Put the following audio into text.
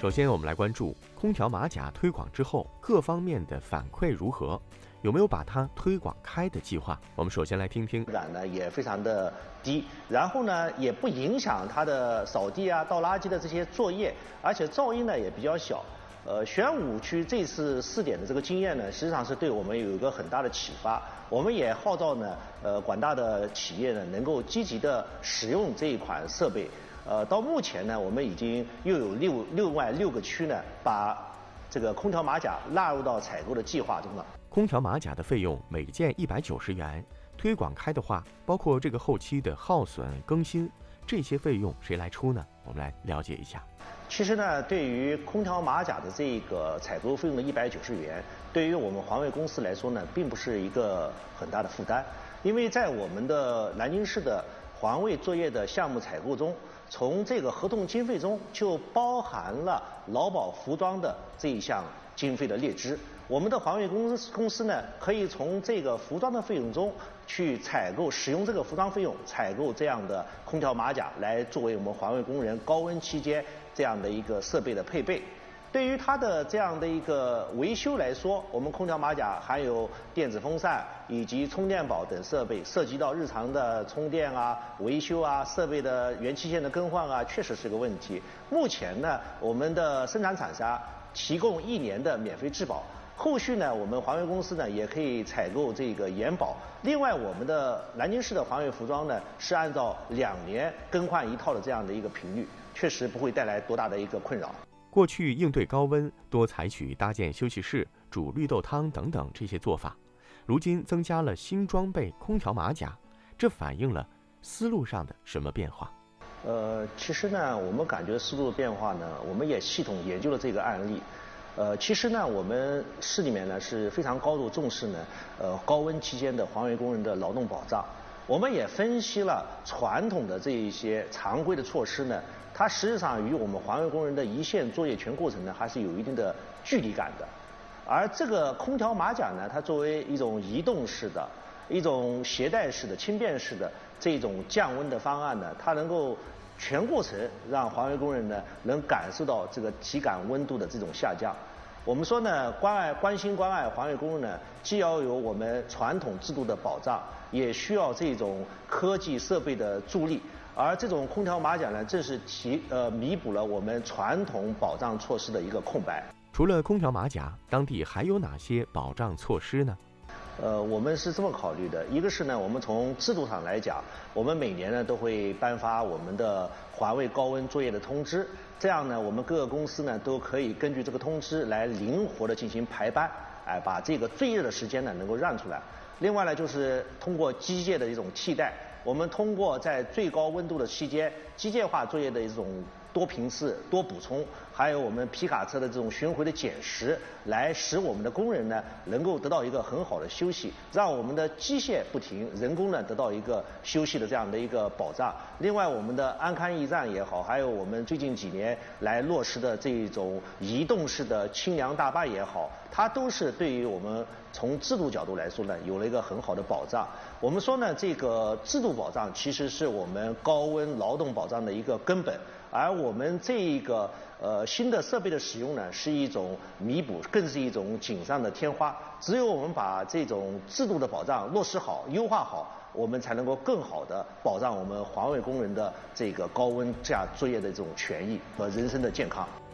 首先，我们来关注空调马甲推广之后各方面的反馈如何，有没有把它推广开的计划？我们首先来听听。 染呢也非常的低，然后呢也不影响它的扫地啊、倒垃圾的这些作业，而且噪音呢也比较小。玄武区这次试点的这个经验呢，实际上是对我们有一个很大的启发。我们也号召呢，广大的企业呢能够积极的使用这一款设备。到目前呢，我们已经又有另外6个区呢，把这个空调马甲纳入到采购的计划中了。 空调马甲的费用每件190元，推广开的话，包括这个后期的耗损、更新，这些费用谁来出呢？我们来了解一下。 其实呢，对于空调马甲的这个采购费用的190元，对于我们环卫公司来说呢，并不是一个很大的负担，因为在我们的南京市的环卫作业的项目采购中，从这个合同经费中就包含了劳保服装的这一项经费的列支。我们的环卫公司呢，可以从这个服装的费用中去使用这个服装费用采购这样的空调马甲，来作为我们环卫工人高温期间这样的一个设备的配备。对于它的这样的一个维修来说，我们空调马甲含有电子风扇以及充电宝等设备，涉及到日常的充电啊、维修啊、设备的元器件的更换啊，确实是个问题。目前呢，我们的生产厂商提供1年的免费质保。后续呢，我们环卫公司呢也可以采购这个延保。另外，我们的南京市的环卫服装呢是按照2年更换1套的这样的一个频率，确实不会带来多大的一个困扰。 过去应对高温，多采取搭建休息室、煮绿豆汤等等这些做法，如今增加了新装备空调马甲，这反映了思路上的什么变化？ 其实呢，我们感觉思路的变化呢，我们也系统研究了这个案例。其实呢，我们市里面呢是非常高度重视呢，高温期间的环卫工人的劳动保障。我们也分析了传统的这一些常规的措施呢，它实际上与我们环卫工人的一线作业全过程呢，还是有一定的距离感的。而这个空调马甲呢，它作为一种移动式的、一种携带式的、轻便式的这种降温的方案呢，它能够全过程让环卫工人呢能感受到这个体感温度的这种下降。我们说呢，关心关爱环卫工人呢，既要有我们传统制度的保障，也需要这种科技设备的助力。而这种空调马甲呢，正是弥补了我们传统保障措施的一个空白。 除了空调马甲，当地还有哪些保障措施呢？ 我们是这么考虑的，一个是呢，我们从制度上来讲，我们每年呢都会颁发我们的环卫高温作业的通知，这样呢，我们各个公司呢都可以根据这个通知来灵活的进行排班，把这个最热的时间呢能够让出来。另外呢，就是通过机械的一种替代，我们通过在最高温度的期间，机械化作业的一种多频次、多补充，还有我们皮卡车的这种巡回的减时，来使我们的工人呢能够得到一个很好的休息，让我们的机械不停，人工呢得到一个休息的这样的一个保障。另外，我们的安康驿站也好，还有我们最近几年来落实的这种移动式的清凉大巴也好，它都是对于我们从制度角度来说呢，有了一个很好的保障。我们说呢，这个制度保障其实是我们高温劳动保障的一个根本。而我们这一个新的设备的使用呢，是一种弥补，更是一种锦上的添花。只有我们把这种制度的保障落实好、优化好，我们才能够更好的保障我们环卫工人的这个高温下作业的这种权益和人身的健康。